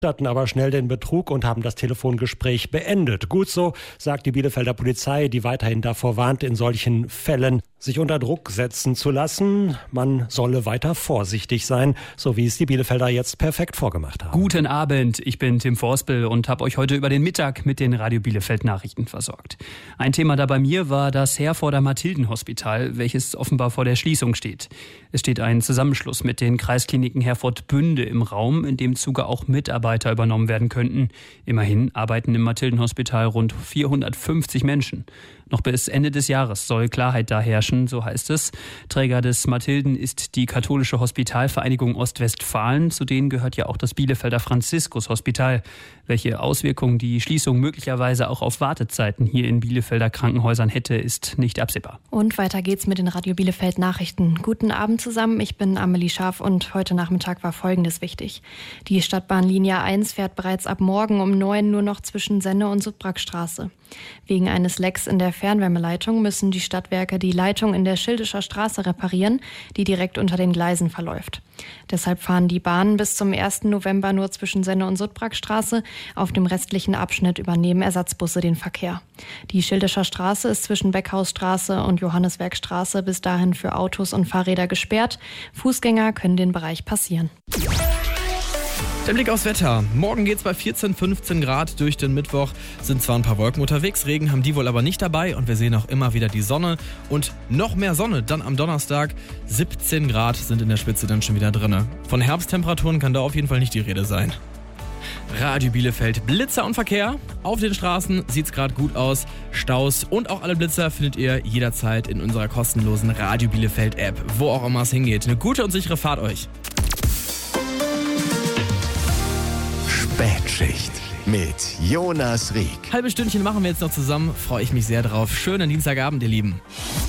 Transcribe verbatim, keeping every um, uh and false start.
hatten aber schnell den Betrug und haben das Telefongespräch beendet. Gut so, sagt die Bielefelder Polizei, die weiterhin davor warnt, in solchen Fällen sich unter Druck setzen zu lassen. Man solle weiter vorsichtig sein, so wie es die Bielefelder jetzt perfekt vorgemacht haben. Guten Abend, ich bin Tim Forspel und habe euch heute über den Mittag mit den Radio Bielefeld Nachrichten versorgt. Ein Thema da bei mir war das Herforder Mathilden-Hospital, welches offenbar vor der Schließung steht. Es steht ein Zusammenschluss mit den Kreiskliniken Herford-Bünde im Raum, in dem Zuge auch Mitarbeiter übernommen werden könnten. Immerhin arbeiten im Mathilden-Hospital rund vierhundertfünfzig Menschen. Noch bis Ende des Jahres soll Klarheit da herrschen, so heißt es. Träger des Mathilden ist die Katholische Hospitalvereinigung Ostwestfalen. Zu denen gehört ja auch das Bielefelder Franziskus-Hospital. Welche Auswirkungen die Schließung möglicherweise auch auf Wartezeiten hier in Bielefelder Krankenhäusern hätte, ist nicht absehbar. Und weiter geht's mit den Radio Bielefeld Nachrichten. Guten Abend zusammen, ich bin Amelie Scharf und heute Nachmittag war Folgendes wichtig. Die Stadtbahnlinie eins fährt bereits ab morgen um neun nur noch zwischen Senne und Sudbrackstraße. Wegen eines Lecks in der Fernwärmeleitung müssen die Stadtwerke die Leitung in der Schildischer Straße reparieren, die direkt unter den Gleisen verläuft. Deshalb fahren die Bahnen bis zum ersten November nur zwischen Senne und Sudbrackstraße. Auf dem restlichen Abschnitt übernehmen Ersatzbusse den Verkehr. Die Schildischer Straße ist zwischen Beckhausstraße und Johanneswerkstraße bis dahin für Autos und Fahrräder gesperrt. Fußgänger können den Bereich passieren. Der Blick aufs Wetter. Morgen geht's bei vierzehn, fünfzehn Grad durch den Mittwoch. Sind zwar ein paar Wolken unterwegs, Regen haben die wohl aber nicht dabei. Und wir sehen auch immer wieder die Sonne. Und noch mehr Sonne dann am Donnerstag. siebzehn Grad sind in der Spitze dann schon wieder drin. Von Herbsttemperaturen kann da auf jeden Fall nicht die Rede sein. Radio Bielefeld, Blitzer und Verkehr. Auf den Straßen sieht's gerade gut aus. Staus und auch alle Blitzer findet ihr jederzeit in unserer kostenlosen Radio Bielefeld App. Wo auch immer es hingeht. Eine gute und sichere Fahrt euch. Spätschicht mit Jonas Rieck. Halbe Stündchen machen wir jetzt noch zusammen. Freue ich mich sehr drauf. Schönen Dienstagabend, ihr Lieben.